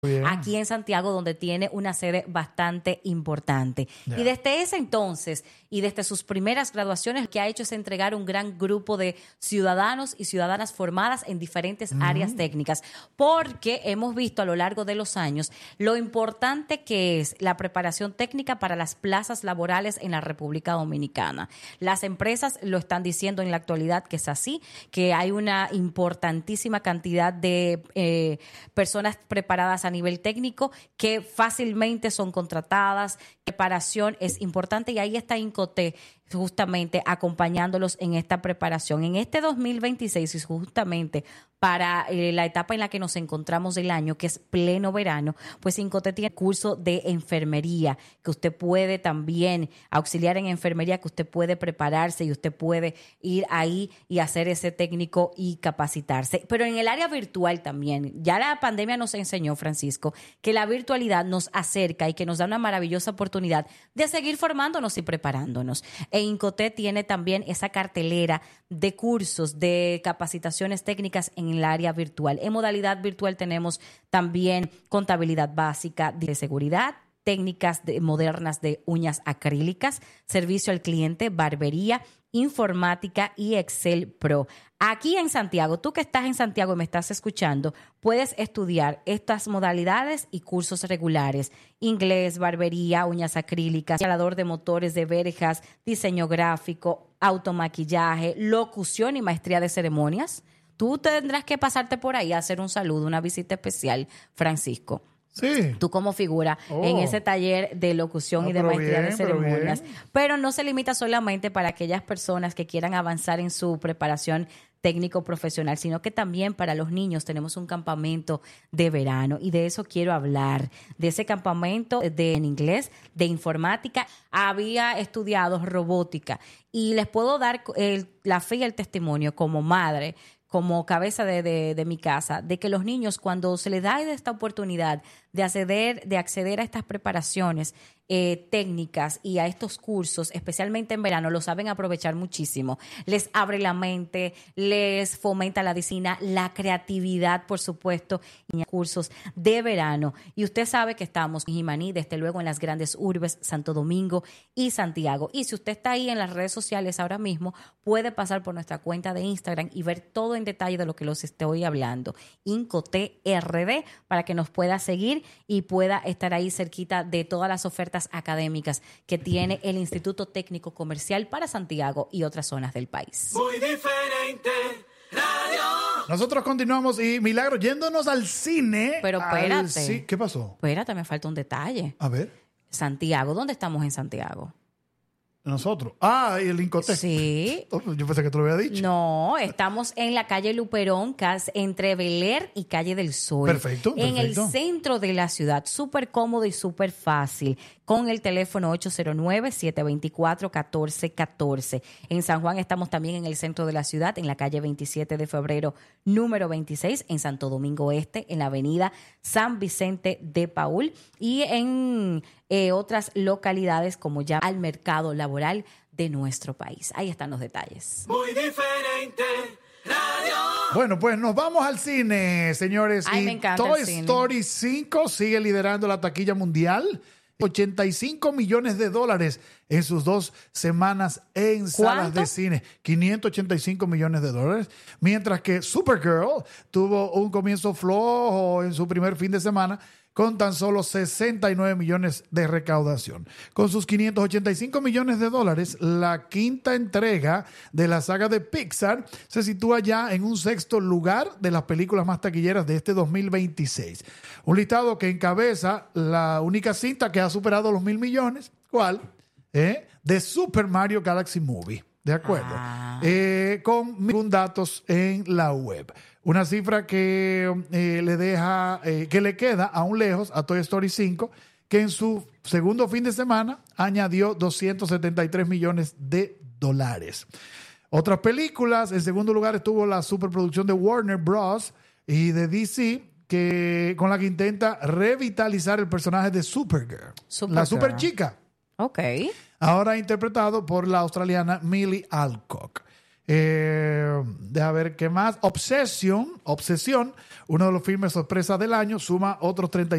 Bien. Aquí en Santiago, donde tiene una sede bastante importante. Ya. Y desde ese entonces y desde sus primeras graduaciones, lo que ha hecho es entregar un gran grupo de ciudadanos y ciudadanas formadas en diferentes áreas técnicas, porque hemos visto a lo largo de los años lo importante que es la preparación técnica para las plazas laborales en la República Dominicana. Las empresas lo están diciendo en la actualidad que es así, que hay una importantísima cantidad de personas preparadas a nivel técnico que fácilmente son contratadas. Preparación es importante y ahí está Incoté justamente acompañándolos en esta preparación. En este 2026 y justamente para la etapa en la que nos encontramos del año, que es pleno verano, pues Incoté tiene curso de enfermería, que usted puede también auxiliar en enfermería, que usted puede prepararse y usted puede ir ahí y hacer ese técnico y capacitarse. Pero en el área virtual también, ya la pandemia nos enseñó, Francisco, que la virtualidad nos acerca y que nos da una maravillosa oportunidad de seguir formándonos y preparándonos. Incoté tiene también esa cartelera de cursos, de capacitaciones técnicas en el área virtual. En modalidad virtual tenemos también contabilidad básica de seguridad, técnicas modernas de uñas acrílicas, servicio al cliente, barbería, informática y Excel Pro. Aquí en Santiago, tú que estás en Santiago y me estás escuchando, puedes estudiar estas modalidades y cursos regulares: inglés, barbería, uñas acrílicas, instalador de motores de verjas, diseño gráfico, automaquillaje, locución y maestría de ceremonias. Tú tendrás que pasarte por ahí a hacer un saludo, una visita especial, Francisco. Sí. Tú como figura en ese taller de locución y de pero maestría bien, de ceremonias. Pero no se limita solamente para aquellas personas que quieran avanzar en su preparación técnico profesional, sino que también para los niños tenemos un campamento de verano y de eso quiero hablar, de ese campamento en inglés, de informática. Había estudiado robótica y les puedo dar la fe y el testimonio como madre, como cabeza de mi casa, de que los niños, cuando se les da esta oportunidad de acceder a estas preparaciones técnicas y a estos cursos, especialmente en verano, lo saben aprovechar muchísimo. Les abre la mente, les fomenta la disciplina, la creatividad, por supuesto, y cursos de verano. Y usted sabe que estamos en Jimaní, desde luego en las grandes urbes, Santo Domingo y Santiago. Y si usted está ahí en las redes sociales ahora mismo, puede pasar por nuestra cuenta de Instagram y ver todo en detalle de lo que los estoy hablando. Incoté RD, para que nos pueda seguir y pueda estar ahí cerquita de todas las ofertas académicas que tiene el Instituto Técnico Comercial para Santiago y otras zonas del país. Muy diferente radio. Nosotros continuamos y Milagro, yéndonos al cine. Pero espérate. ¿Qué pasó? Espérate, me falta un detalle. A ver. Santiago, ¿dónde estamos en Santiago? Nosotros. Y el Incoté. Sí. Yo pensé que te lo había dicho. No, estamos en la calle Luperón, entre Beler y Calle del Sol. Perfecto. En el centro de la ciudad, súper cómodo y súper fácil, con el teléfono 809-724-1414. En San Juan estamos también en el centro de la ciudad, en la calle 27 de febrero, número 26, en Santo Domingo Este, en la avenida San Vicente de Paúl, y en otras localidades como ya al mercado laboral de nuestro país. Ahí están los detalles. Muy diferente radio. Bueno, pues nos vamos al cine, señores. Ay, y me encanta Toy el cine. Story 5 sigue liderando la taquilla mundial. $85 millones en sus 2 semanas en salas de cine. $585 millones. Mientras que Supergirl tuvo un comienzo flojo en su primer fin de semana, con tan solo 69 millones de recaudación. Con sus $585 millones, la quinta entrega de la saga de Pixar se sitúa ya en un 6º lugar de las películas más taquilleras de este 2026. Un listado que encabeza la única cinta que ha superado los 1,000 millones. ¿Cuál? The Super Mario Galaxy Movie. ¿De acuerdo? Con 1,000 datos en la web. Una cifra que le queda aún lejos a Toy Story 5, que en su segundo fin de semana añadió $273 millones. Otras películas, en segundo lugar estuvo la superproducción de Warner Bros. Y de DC, con la que intenta revitalizar el personaje de Supergirl. La super chica. Ok. Ahora interpretado por la australiana Millie Alcock. Deja ver qué más. Obsesión, uno de los filmes sorpresa del año, suma otros 30